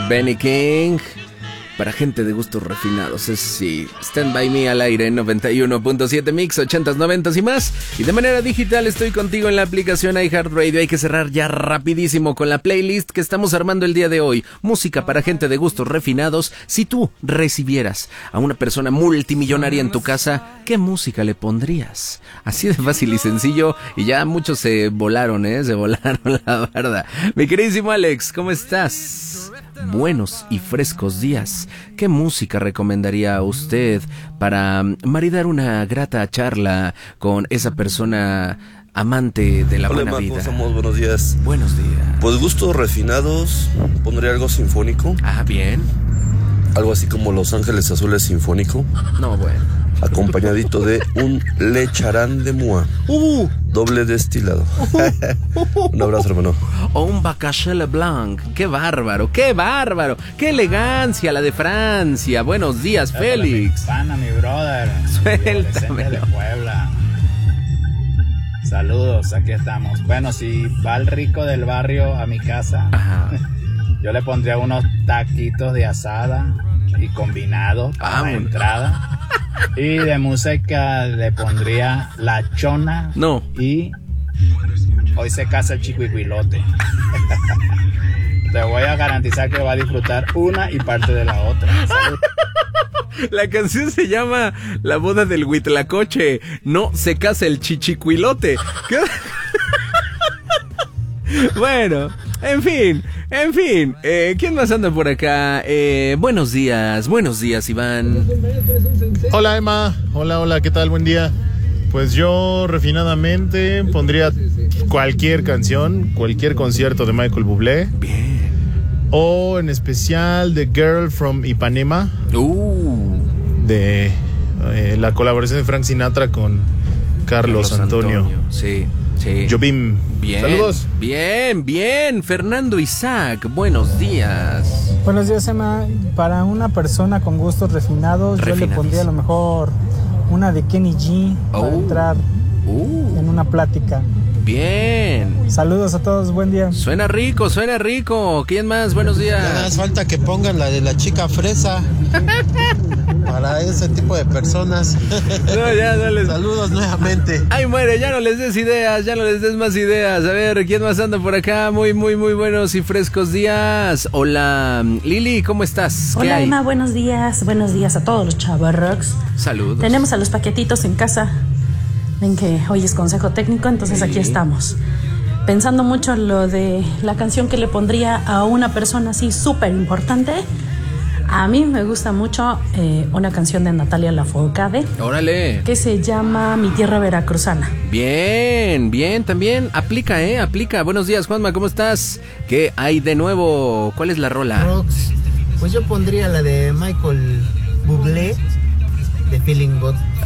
Benny King. Para gente de gustos refinados, es sí. Stand By Me al aire en 91.7 Mix, 80s, 90s y más. Y de manera digital estoy contigo en la aplicación iHeartRadio. Hay que cerrar ya rapidísimo con la playlist que estamos armando el día de hoy. Música para gente de gustos refinados. Si tú recibieras a una persona multimillonaria en tu casa, ¿qué música le pondrías? Así de fácil y sencillo. Y ya muchos se volaron, se volaron la verdad. Mi queridísimo Alex, ¿cómo estás? Buenos y frescos días. ¿Qué música recomendaría a usted para maridar una grata charla con esa persona amante de la buena vida? ¿Cómo estamos? Buenos días. Buenos días. Pues gustos refinados, pondría algo sinfónico. Ah, bien. Algo así como Los Ángeles Azules Sinfónico. No, bueno. Acompañadito de un Le Charán de Mua. Doble destilado. Un abrazo, hermano. O un Bacaché Blanc. ¡Qué bárbaro! ¡Qué bárbaro! ¡Qué elegancia la de Francia! Buenos días, Félix. Pana, mi brother. Suéltame. De Puebla. Saludos, aquí estamos. Bueno, si va el rico del barrio a mi casa, Ajá. yo le pondría unos taquitos de asada y combinado para la entrada. Y de música le pondría La Chona. No. Y Hoy se casa el chiquihuilote. Te voy a garantizar que va a disfrutar una y parte de la otra. ¿Sabes? La canción se llama La boda del Huitlacoche. No se casa el chichicuilote. ¿Qué? Bueno, en fin. ¿Quién más anda por acá? Buenos días, Iván. Hola, Emma. Hola, ¿qué tal? Buen día. Pues yo refinadamente pondría cualquier canción, cualquier concierto de Michael Bublé. Bien. O en especial The Girl from Ipanema. De la colaboración de Frank Sinatra con Carlos Antonio. Sí. Jobim. Bien. Saludos. Bien. Fernando Isaac, buenos días. Buenos días, Emma. Para una persona con gustos refinados, yo le pondría a lo mejor una de Kenny G para entrar en una plática. Bien. Saludos a todos, buen día. Suena rico. ¿Quién más? Buenos días. Ya hace falta que pongan la de la chica fresa para ese tipo de personas. No, ya no les... Saludos nuevamente. Ay, muere, ya no les des ideas, ya no les des más ideas. A ver, ¿quién más anda por acá? Muy buenos y frescos días. Hola, Lili, ¿cómo estás? Hola, Emma, buenos días a todos los chavarrocks. Saludos. Tenemos a los paquetitos en casa. Ven que hoy es consejo técnico, entonces aquí estamos. Pensando mucho en lo de la canción que le pondría a una persona así súper importante. A mí me gusta mucho una canción de Natalia Lafourcade. Órale. Que se llama Mi Tierra Veracruzana. Bien, también aplica. Buenos días, Juanma, ¿cómo estás? ¿Qué hay de nuevo? ¿Cuál es la rola? Rox, pues yo pondría la de Michael Bublé, de Feeling Good.